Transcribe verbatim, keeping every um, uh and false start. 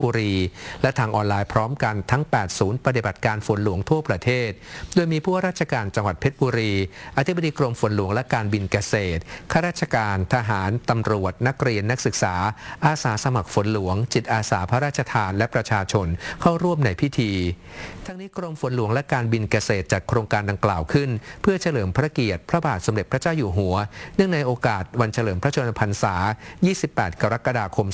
บุรีและทางออนไลน์พร้อมกันทั้งแปดศูนย์ปฏิบัติการฝนหลวงทั่วประเทศโดยมีผู้ว่าราชการจังหวัดเพชรบุรีอธิบดีกรมฝนหลวงและการบินเกษตรข้าราชการทหารตำรวจนักเรียนนักศึกษาอาสาสมัครฝนหลวงจิตอาสาพระราชทานและประชาชนเข้าร่วมในพิธีทั้งนี้กรมฝนหลวงและการบินเกษตรจัดโครงการดังกล่าวขึ้นเพื่อเฉลิมพระเกียรติพระบาทสมเด็จพระเจ้าอยู่หัวเนื่องในโอกาสวันเฉลิมพระชนมพรรษายี่สิบแปดกรกฎาคม